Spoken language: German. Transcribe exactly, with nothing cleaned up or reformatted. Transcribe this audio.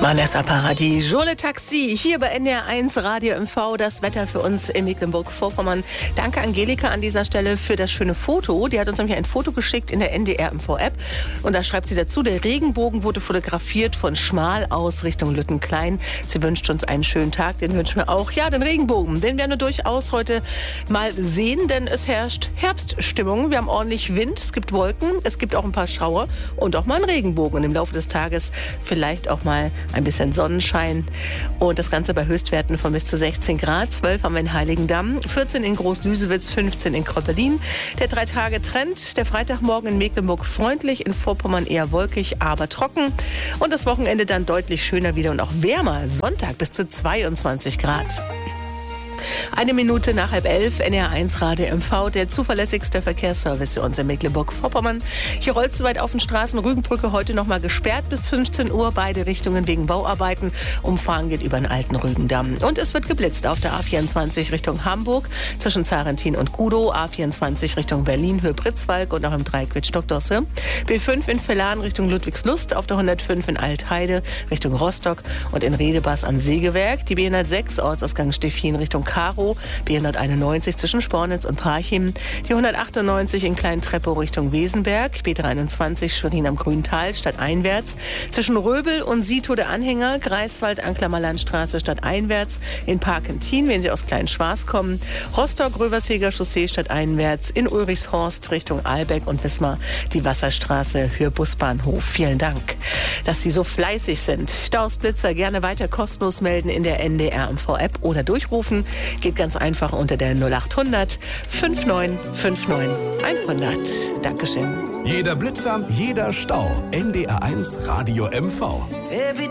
Vanessa Paradis, Jolie Taxi, hier bei N D R eins Radio M V, das Wetter für uns in Mecklenburg-Vorpommern. Danke Angelika an dieser Stelle für das schöne Foto. Die hat uns nämlich ein Foto geschickt in der N D R M V-App. Und da schreibt sie dazu, der Regenbogen wurde fotografiert von Schmal aus Richtung Lüttenklein. Sie wünscht uns einen schönen Tag, den wünschen wir auch. Ja, den Regenbogen, den werden wir durchaus heute mal sehen, denn es herrscht Herbststimmung. Wir haben ordentlich Wind, es gibt Wolken, es gibt auch ein paar Schauer und auch mal einen Regenbogen. Und im Laufe des Tages vielleicht auch mal ein bisschen Sonnenschein und das Ganze bei Höchstwerten von bis zu sechzehn Grad. zwölf haben wir in Heiligendamm, vierzehn in Groß-Lüsewitz, fünfzehn in Kröpelin. Der Drei-Tage-Trend, der Freitagmorgen in Mecklenburg freundlich, in Vorpommern eher wolkig, aber trocken. Und das Wochenende dann deutlich schöner wieder und auch wärmer. Sonntag bis zu zweiundzwanzig Grad. Eine Minute nach halb elf, N D R eins Radio M V, der zuverlässigste Verkehrsservice für uns in Mecklenburg-Vorpommern. Hier rollt es soweit auf den Straßen. Rügenbrücke heute noch mal gesperrt bis fünfzehn Uhr, beide Richtungen wegen Bauarbeiten. Umfahren geht über den alten Rügendamm. Und es wird geblitzt auf der A vierundzwanzig Richtung Hamburg, zwischen Zarentin und Gudow, A vierundzwanzig Richtung Berlin, Höhe Pritzwalk und auch im Dreieck Wittstock-Dosse. B fünf in Vellan Richtung Ludwigslust, auf der hundertfünf in Altheide Richtung Rostock und in Redebas am Sägewerk. Die B hundertsechs Ortsausgang Steffin Richtung Karo, B hunderteinundneunzig zwischen Spornitz und Parchim, die hundertachtundneunzig in Klein-Treppow Richtung Wesenberg, B dreiundzwanzig Schwerin am Grüntal stadteinwärts, zwischen Röbel und Sito der Anhänger, Greifswald Anklammer Landstraße stadteinwärts, in Parkentin, wenn Sie aus Klein-Schwars kommen, Rostock-Röverseger Chaussee stadteinwärts, in Ulrichshorst Richtung Ahlbeck und Wismar die Wasserstraße Höhe Busbahnhof. Vielen Dank, dass Sie so fleißig sind. Staus, Blitzer gerne weiter kostenlos melden in der N D R M V-App oder durchrufen. Geht ganz einfach unter der null acht hundert neunundfünfzig neunundfünfzig hundert. Dankeschön. Jeder Blitzer, jeder Stau. N D R eins Radio M V.